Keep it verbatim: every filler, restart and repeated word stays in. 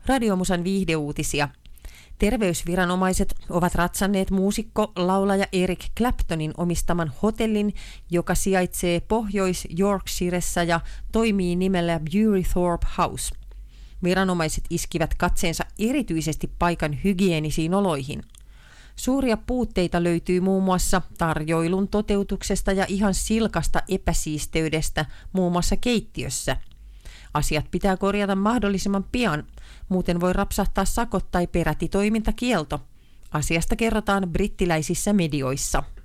Radiomusan viihdeuutisia. Terveysviranomaiset ovat ratsanneet muusikko, laulaja Eric Claptonin omistaman hotellin, joka sijaitsee Pohjois-Yorkshiressa ja toimii nimellä Burythorpe House. Viranomaiset iskivät katseensa erityisesti paikan hygienisiin oloihin. Suuria puutteita löytyy muun muassa tarjoilun toteutuksesta ja ihan silkasta epäsiisteydestä muun muassa keittiössä. Asiat pitää korjata mahdollisimman pian, muuten voi rapsahtaa sakot tai peräti toimintakielto. Asiasta kerrotaan brittiläisissä medioissa.